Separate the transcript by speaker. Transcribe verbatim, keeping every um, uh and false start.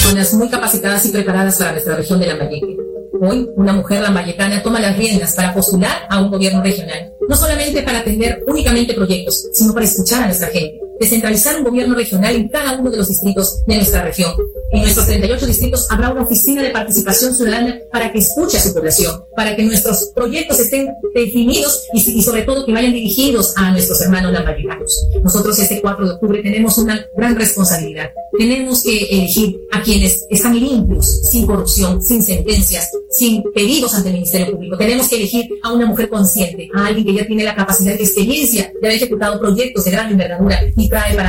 Speaker 1: personas muy capacitadas y preparadas para nuestra región de Lambayeque. Hoy, una mujer lambayecana toma las riendas para postular a un gobierno regional, no solamente para atender únicamente proyectos, sino para escuchar a nuestra gente, descentralizar un gobierno regional en cada uno de los distritos de nuestra región. En nuestros treinta y ocho distritos habrá una oficina de participación ciudadana para que escuche a su población, para que nuestros proyectos estén definidos y, y sobre todo que vayan dirigidos a nuestros hermanos lambayecanos. Nosotros este cuatro de octubre tenemos una gran responsabilidad. Tenemos que elegir a quienes están limpios, sin corrupción, sin sentencias, sin pedidos ante el Ministerio Público. Tenemos que elegir a una mujer consciente, a alguien que ya tiene la capacidad y experiencia de haber ejecutado proyectos de gran envergadura y trae para